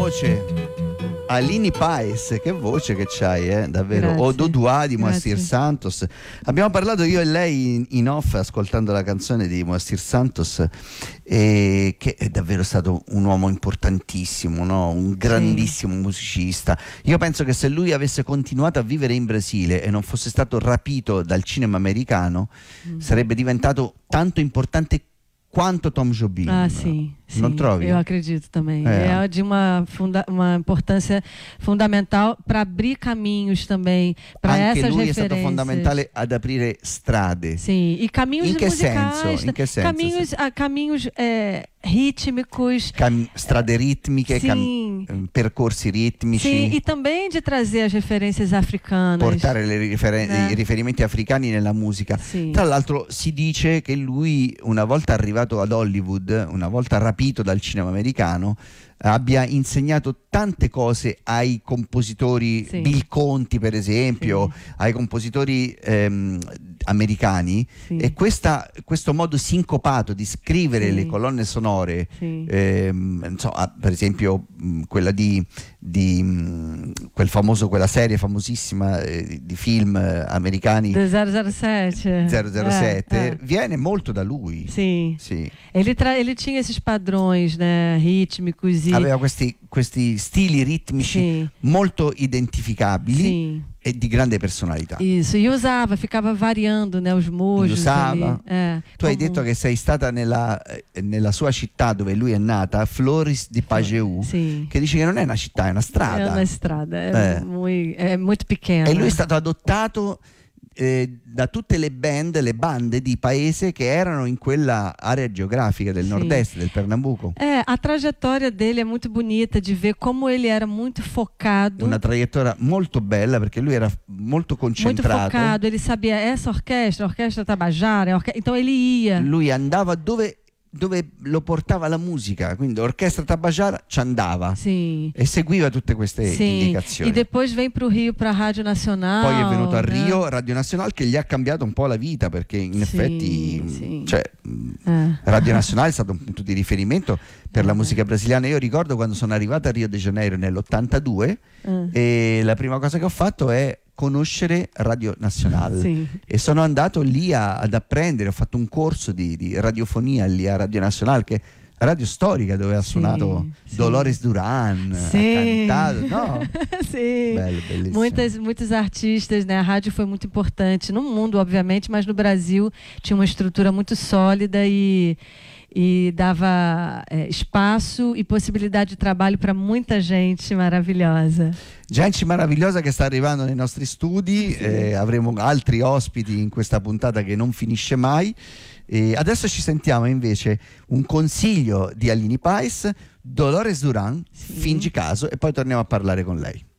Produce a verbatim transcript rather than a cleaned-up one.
voce. Aline Paes, che voce che c'hai, eh? Davvero. Grazie. O Dodua di Moacir Grazie. Santos. Abbiamo parlato io e lei in, in off ascoltando la canzone di Moacir Santos, eh, che è davvero stato un uomo importantissimo, no? Un grandissimo sì. musicista. Io penso che se lui avesse continuato a vivere in Brasile e non fosse stato rapito dal cinema americano, mm. sarebbe diventato tanto importante quanto Tom Jobim. Ah, sim, sim. Não trovi? Eu acredito também. É, é de uma, funda uma importância fundamental para abrir caminhos também para essas Anche lui referências. è stato fondamentale ad aprire strade. Sim, e caminhos In che musicais. senso? In che senso? Caminhos, ah, caminhos é, rítmicos. Cam strade ritmiche, sim. percorsi ritmici. Sim, e também de trazer as referências africanas. Portare le rifer né? i riferimenti africani nella musica. Sì. Tra l'altro si dice che lui, una volta arrivato ad Hollywood, una volta rapito dal cinema americano, abbia insegnato tante cose ai compositori, sì. Bill Conti per esempio, sì. ai compositori ehm, americani, sì. e questa, questo modo sincopato di scrivere sì. le colonne sonore, sì. ehm, insomma, per esempio mh, quella di, di mh, quel famoso, quella serie famosissima eh, di film eh, americani zero zero sette, zero zero sette é, é. viene molto da lui. Sì. Sì. Ele, ele tinha esses padrões, né, rítmicos e aveva questi, questi stili ritmici sì. molto identificabili sì. e di grande personalità. Isso, e usava, ficava variando, né, os mojos. Usava. É, tu hai detto che sei stata nella, nella sua città dove lui è nata, Flores de Pajeú, sì. che dice che non è una città, è una strada. È una strada, è, eh. muy, è molto piccola. E lui è stato adottato Eh, da tutte le band, le bande di paese che erano in quella area geografica del sì. nord-est, del Pernambuco. É, a trajetória dele é muito bonita de ver como ele era muito focado. Una traiettoria molto bella perché lui era molto concentrato. Muito focado, ele sabia essa orquestra, a orquestra Tabajara, orque... então ele ia. Lui andava dove dove lo portava la musica, quindi l'orchestra Tabajara ci andava sì. e seguiva tutte queste sì. indicazioni. E depois vem pro Rio, para a Rádio Nacional. Poi è venuto a né? Rio, Radio Nazionale, che gli ha cambiato un po' la vita, perché in sì, effetti sì. Cioè, eh. Radio Nazionale è stato un punto di riferimento per eh. la musica brasiliana. Io ricordo quando sono arrivata a Rio de Janeiro nell'ottantadue eh. e la prima cosa che ho fatto è conoscere Radio Nazionale sì. e sono andato lì a, ad apprendere, ho fatto un corso di, di radiofonia lì a Radio Nazionale, che è radio storica dove ha suonato sì, Dolores sì. Duran, sì. ha cantato, no? Sì. Bello, bellissimo. Muitas, muitos artistas, né? A rádio foi muito importante no mundo, obviamente, mas no Brasil tinha uma estrutura muito sólida e e dava é, espaço e possibilidade de trabalho para muita gente maravilhosa. Gente meravigliosa che sta arrivando nei nostri studi, sì. eh, avremo altri ospiti in questa puntata che non finisce mai. E adesso ci sentiamo invece un consiglio di Aline Paes, Dolores Duran, sì. Fingi caso, e poi torniamo a parlare con lei.